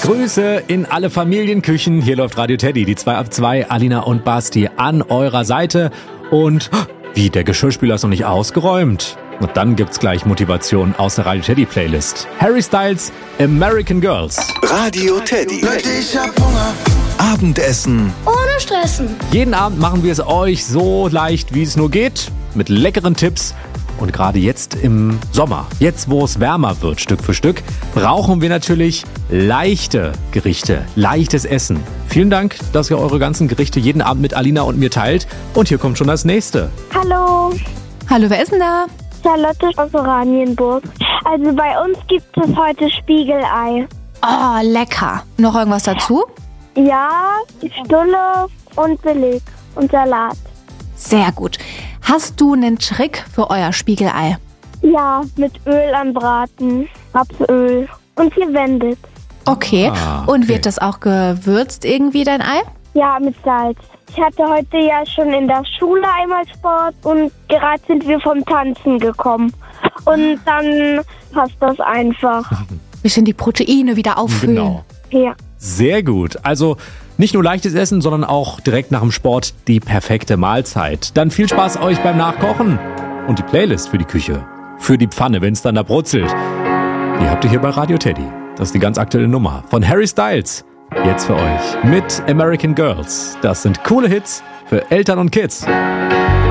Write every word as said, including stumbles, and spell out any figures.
Grüße in alle Familienküchen. Hier läuft Radio Teddy, die zwei ab zwei, Alina und Basti an eurer Seite. Und wie, der Geschirrspüler ist noch nicht ausgeräumt. Und dann gibt's gleich Motivation aus der Radio Teddy Playlist. Harry Styles, American Girls. Radio Teddy. Leute, ich hab Hunger. Abendessen. Ohne Stressen. Jeden Abend machen wir es euch so leicht, wie es nur geht. Mit leckeren Tipps. Und gerade jetzt im Sommer, jetzt wo es wärmer wird, Stück für Stück, brauchen wir natürlich leichte Gerichte, leichtes Essen. Vielen Dank, dass ihr eure ganzen Gerichte jeden Abend mit Alina und mir teilt. Und hier kommt schon das nächste. Hallo, Hallo, wer ist denn da? Charlotte aus Oranienburg. Also bei uns gibt es heute Spiegelei. Oh, lecker. Noch irgendwas dazu? Ja, Stulle und Beleg und Salat. Sehr gut. Hast du einen Trick für euer Spiegelei? Ja, mit Öl anbraten, Rapsöl und gewendet. Okay. Ah, okay. Und wird das auch gewürzt irgendwie, dein Ei? Ja, mit Salz. Ich hatte heute ja schon in der Schule einmal Sport und gerade sind wir vom Tanzen gekommen. Und dann passt das einfach. Bisschen die Proteine wieder auffüllen. Genau. Ja. Sehr gut. Also nicht nur leichtes Essen, sondern auch direkt nach dem Sport die perfekte Mahlzeit. Dann viel Spaß euch beim Nachkochen. Und die Playlist für die Küche. Für die Pfanne, wenn es dann da brutzelt. Die habt ihr hier bei Radio Teddy. Das ist die ganz aktuelle Nummer von Harry Styles. Jetzt für euch mit American Girls. Das sind coole Hits für Eltern und Kids.